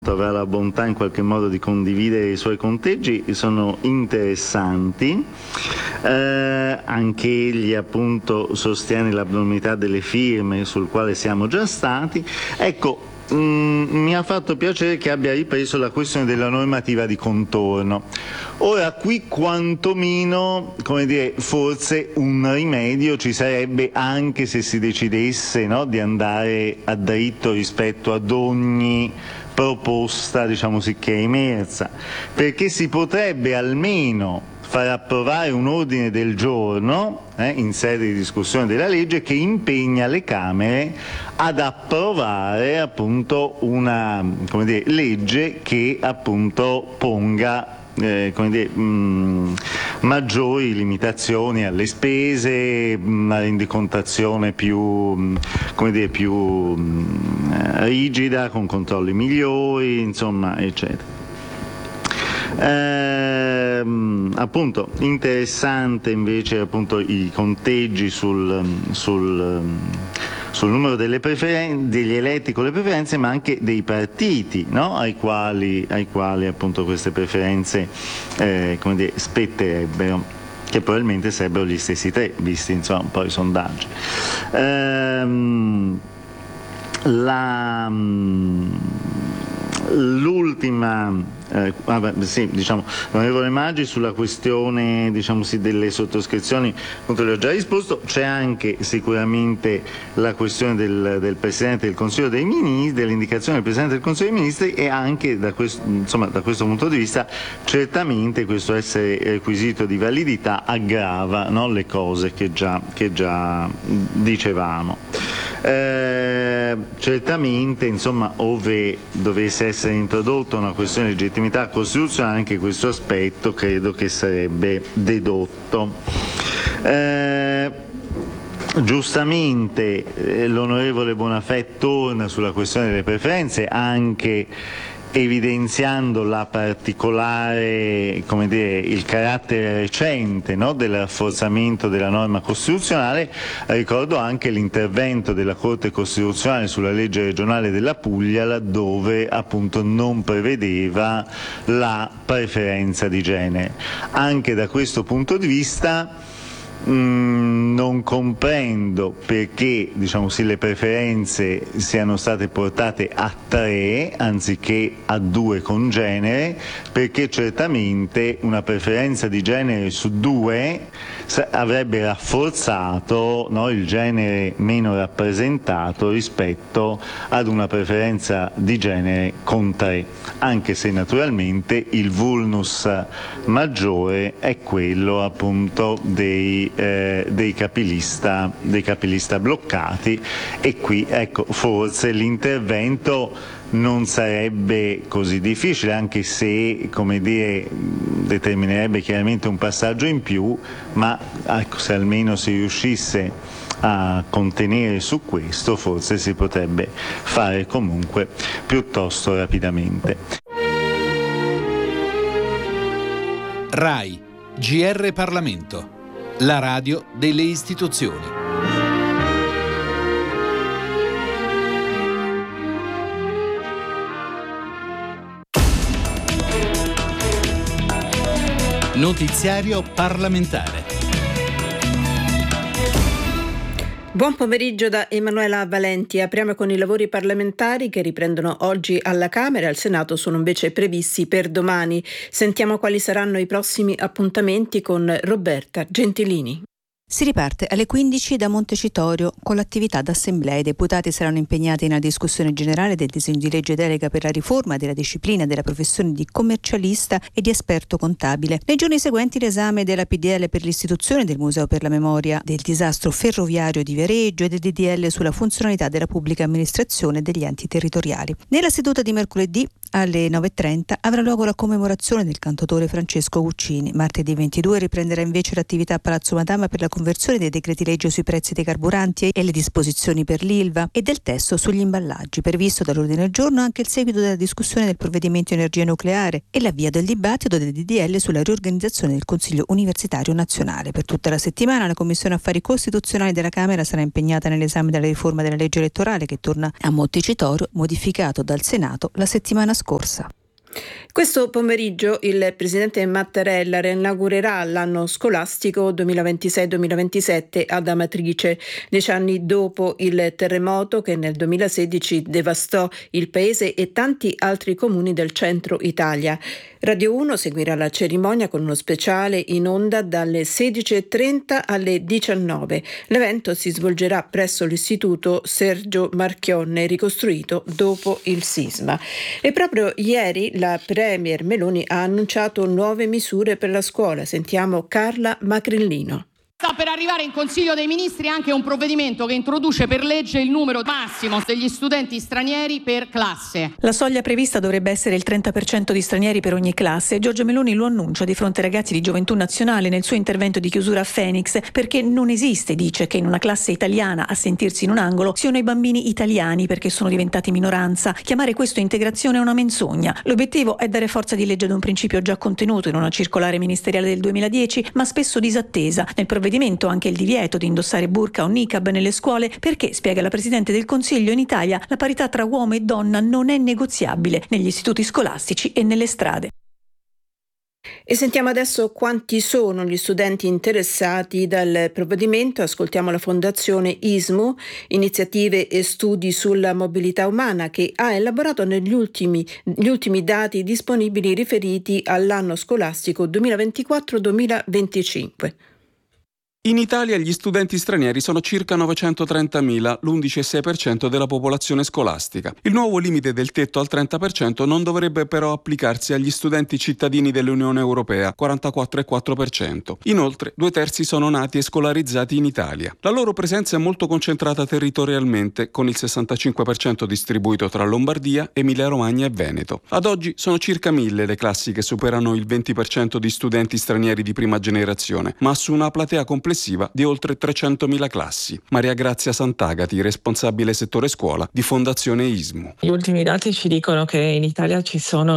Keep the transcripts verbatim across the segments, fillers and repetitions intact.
avrà la bontà in qualche modo di condividere i suoi conteggi, sono interessanti. Eh, anche egli appunto sostiene l'abnormità delle firme, sul quale siamo già stati. Ecco, Mm, mi ha fatto piacere che abbia ripreso la questione della normativa di contorno. Ora, qui quantomeno, come dire, forse un rimedio ci sarebbe, anche se si decidesse, no, di andare a dritto rispetto ad ogni proposta, diciamo sì, che è emersa, perché si potrebbe almeno far approvare un ordine del giorno eh, in sede di discussione della legge che impegna le Camere ad approvare appunto una, come dire, legge che appunto ponga Eh, come dire, mh, maggiori limitazioni alle spese, una rendicontazione più, mh, come dire, più mh, rigida, con controlli migliori, insomma, eccetera. Eh, appunto interessante invece appunto i conteggi sul, sul sul numero delle preferen- degli eletti con le preferenze, ma anche dei partiti, no? ai quali, ai quali appunto queste preferenze eh, come dire, spetterebbero, che probabilmente sarebbero gli stessi tre, visti insomma un po' i sondaggi. Ehm, la, l'ultima Eh, vabbè, sì, diciamo, l'onorevole Maggi sulla questione, diciamo sì, delle sottoscrizioni, appunto le ho già risposto. C'è anche sicuramente la questione del, del Presidente del Consiglio dei Ministri, dell'indicazione del Presidente del Consiglio dei Ministri, e anche da questo, insomma, da questo punto di vista certamente questo essere requisito di validità aggrava, no, le cose che già, che già dicevamo. Eh, certamente, insomma, ove dovesse essere introdotta una questione di legittimità costituzionale, anche questo aspetto credo che sarebbe dedotto. Eh, giustamente eh, l'onorevole Bonafè torna sulla questione delle preferenze, anche evidenziando la particolare, come dire, il carattere recente, no, del rafforzamento della norma costituzionale. Ricordo anche l'intervento della Corte Costituzionale sulla legge regionale della Puglia, laddove appunto non prevedeva la preferenza di genere. Anche da questo punto di vista Mm, non comprendo perché, diciamo sì, le preferenze siano state portate a tre anziché a due con genere, perché certamente una preferenza di genere su due avrebbe rafforzato, no, il genere meno rappresentato rispetto ad una preferenza di genere con tre, anche se naturalmente il vulnus maggiore è quello appunto dei Eh, dei capilista, dei capilista bloccati, e qui ecco forse l'intervento non sarebbe così difficile, anche se, come dire, determinerebbe chiaramente un passaggio in più, ma ecco, se almeno si riuscisse a contenere su questo, forse si potrebbe fare comunque piuttosto rapidamente. RAI G R Parlamento, la radio delle istituzioni. Notiziario parlamentare. Buon pomeriggio da Emanuela Valenti. Apriamo con i lavori parlamentari che riprendono oggi alla Camera. Al Senato sono invece previsti per domani. Sentiamo quali saranno i prossimi appuntamenti con Roberta Gentilini. Si riparte alle quindici da Montecitorio con l'attività d'assemblea. I deputati saranno impegnati nella discussione generale del disegno di legge delega per la riforma della disciplina della professione di commercialista e di esperto contabile. Nei giorni seguenti l'esame della P D L per l'istituzione del Museo per la Memoria del disastro ferroviario di Viareggio e del D D L sulla funzionalità della pubblica amministrazione e degli enti territoriali. Nella seduta di mercoledì alle nove e trenta avrà luogo la commemorazione del cantautore Francesco Guccini. Martedì ventidue riprenderà invece l'attività a Palazzo Madama per la conversione dei decreti legge sui prezzi dei carburanti e le disposizioni per l'Ilva e del testo sugli imballaggi. Previsto dall'ordine del giorno anche il seguito della discussione del provvedimento energia nucleare e l'avvio del dibattito del D D L sulla riorganizzazione del Consiglio Universitario Nazionale. Per tutta la settimana la Commissione Affari Costituzionali della Camera sarà impegnata nell'esame della riforma della legge elettorale che torna a Montecitorio, modificato dal Senato la settimana scorsa scorsa. Questo pomeriggio il presidente Mattarella reinaugurerà l'anno scolastico duemilaventisei duemilaventisette ad Amatrice, dieci anni dopo il terremoto che nel duemilasedici devastò il paese e tanti altri comuni del centro Italia. Radio uno seguirà la cerimonia con uno speciale in onda dalle sedici e trenta alle diciannove. L'evento si svolgerà presso l'istituto Sergio Marchionne, ricostruito dopo il sisma. E proprio ieri la Premier Meloni ha annunciato nuove misure per la scuola. Sentiamo Carla Macrillino. Sta per arrivare in Consiglio dei Ministri anche un provvedimento che introduce per legge il numero massimo degli studenti stranieri per classe. La soglia prevista dovrebbe essere il trenta per cento di stranieri per ogni classe. Giorgia Meloni lo annuncia di fronte ai ragazzi di Gioventù Nazionale nel suo intervento di chiusura a Phoenix, perché non esiste, dice, che in una classe italiana a sentirsi in un angolo siano i bambini italiani perché sono diventati minoranza. Chiamare questo integrazione è una menzogna. L'obiettivo è dare forza di legge ad un principio già contenuto in una circolare ministeriale del duemiladieci, ma spesso disattesa. Nel provvedimento anche il divieto di indossare burka o niqab nelle scuole perché, spiega la Presidente del Consiglio, in Italia la parità tra uomo e donna non è negoziabile negli istituti scolastici e nelle strade. E sentiamo adesso quanti sono gli studenti interessati dal provvedimento. Ascoltiamo la Fondazione I S M U, Iniziative e Studi sulla Mobilità Umana, che ha elaborato negli ultimi, gli ultimi dati disponibili riferiti all'anno scolastico duemilaventiquattro duemilaventicinque. In Italia gli studenti stranieri sono circa novecentotrentamila, l'undici virgola sei per cento della popolazione scolastica. Il nuovo limite del tetto al trenta per cento non dovrebbe però applicarsi agli studenti cittadini dell'Unione Europea, quarantaquattro virgola quattro per cento. Inoltre, due terzi sono nati e scolarizzati in Italia. La loro presenza è molto concentrata territorialmente, con il sessantacinque per cento distribuito tra Lombardia, Emilia-Romagna e Veneto. Ad oggi sono circa mille le classi che superano il venti per cento di studenti stranieri di prima generazione, ma su una platea complessiva di oltre trecentomila classi. Maria Grazia Sant'Agati, responsabile settore scuola di Fondazione I S M U. Gli ultimi dati ci dicono che in Italia ci sono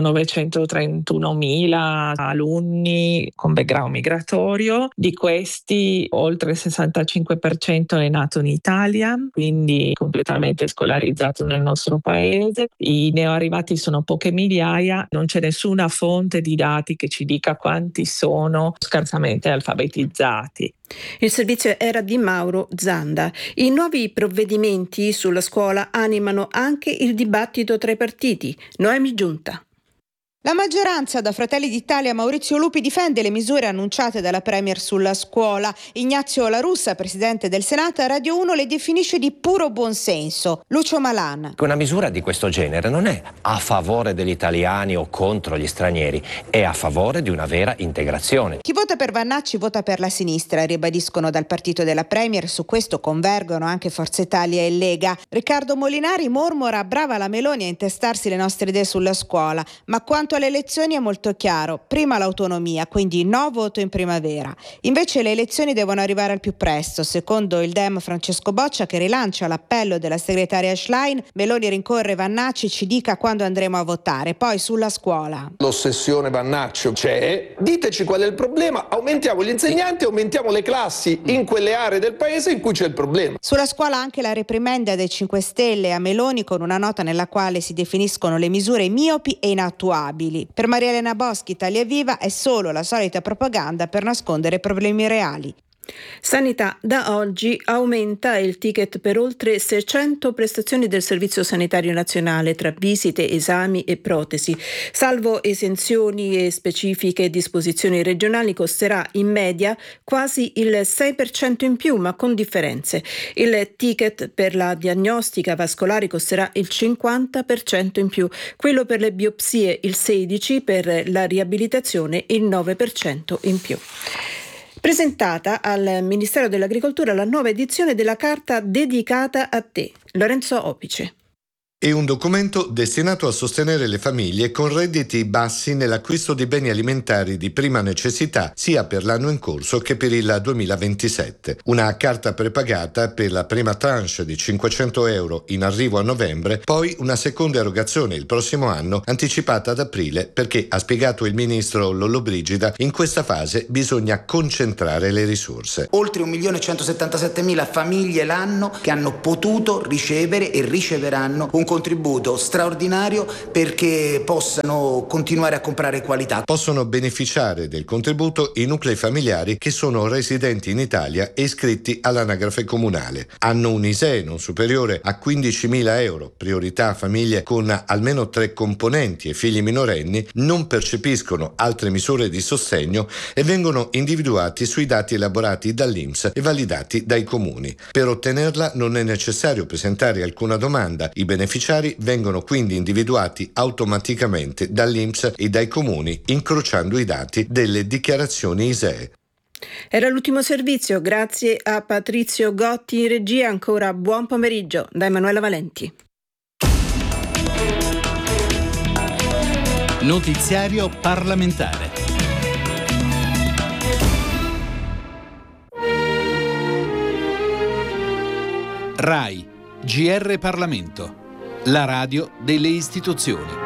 novecentotrentunomila alunni con background migratorio. Di questi oltre il sessantacinque per cento è nato in Italia, quindi completamente scolarizzato nel nostro paese. I neoarrivati sono poche migliaia, non c'è nessuna fonte di dati che ci dica quanti sono scarsamente alfabetizzati. Il servizio era di Mauro Zanda. I nuovi provvedimenti sulla scuola animano anche il dibattito tra i partiti. Noemi Giunta. La maggioranza, da Fratelli d'Italia Maurizio Lupi, difende le misure annunciate dalla Premier sulla scuola. Ignazio La Russa, presidente del Senato, a Radio uno le definisce di puro buonsenso. Lucio Malan. Una misura di questo genere non è a favore degli italiani o contro gli stranieri, è a favore di una vera integrazione. Chi vota per Vannacci vota per la sinistra, ribadiscono dal partito della Premier. Su questo convergono anche Forza Italia e Lega. Riccardo Molinari mormora: brava la Meloni a intestarsi le nostre idee sulla scuola, ma quanto alle elezioni è molto chiaro: prima l'autonomia, quindi no voto in primavera. Invece le elezioni devono arrivare al più presto. Secondo il Dem Francesco Boccia, che rilancia l'appello della segretaria Schlein, Meloni rincorre Vannacci: ci dica quando andremo a votare. Poi sulla scuola. L'ossessione Vannacci c'è, diteci qual è il problema, aumentiamo gli insegnanti, aumentiamo le classi in quelle aree del paese in cui c'è il problema. Sulla scuola anche la reprimenda dei cinque Stelle a Meloni, con una nota nella quale si definiscono le misure miopi e inattuabili. Per Maria Elena Boschi, Italia Viva è solo la solita propaganda per nascondere problemi reali. Sanità. Da oggi aumenta il ticket per oltre seicento prestazioni del Servizio Sanitario Nazionale, tra visite, esami e protesi. Salvo esenzioni e specifiche disposizioni regionali, costerà in media quasi il sei per cento in più, ma con differenze. Il ticket per la diagnostica vascolare costerà il cinquanta per cento in più, quello per le biopsie il sedici per cento, per la riabilitazione il nove per cento in più. Presentata al Ministero dell'Agricoltura la nuova edizione della Carta dedicata a te. Lorenzo Opice. È un documento destinato a sostenere le famiglie con redditi bassi nell'acquisto di beni alimentari di prima necessità, sia per l'anno in corso che per il duemilaventisette. Una carta prepagata per la prima tranche di cinquecento euro in arrivo a novembre, poi una seconda erogazione il prossimo anno, anticipata ad aprile, perché, ha spiegato il ministro Lollobrigida, in questa fase bisogna concentrare le risorse. Oltre un milione centosettantasettemila famiglie l'anno che hanno potuto ricevere e riceveranno un contributo straordinario perché possano continuare a comprare qualità. Possono beneficiare del contributo i nuclei familiari che sono residenti in Italia e iscritti all'anagrafe comunale. Hanno un I S E E non superiore a quindicimila euro, priorità a famiglie con almeno tre componenti e figli minorenni, non percepiscono altre misure di sostegno e vengono individuati sui dati elaborati dall'I N P S e validati dai comuni. Per ottenerla non è necessario presentare alcuna domanda, i beneficiari vengono quindi individuati automaticamente dall'I N P S e dai comuni incrociando i dati delle dichiarazioni I S E E. Era l'ultimo servizio, grazie a Patrizio Gotti in regia. Ancora buon pomeriggio da Emanuela Valenti. Notiziario parlamentare. RAI, G R Parlamento, la radio delle istituzioni.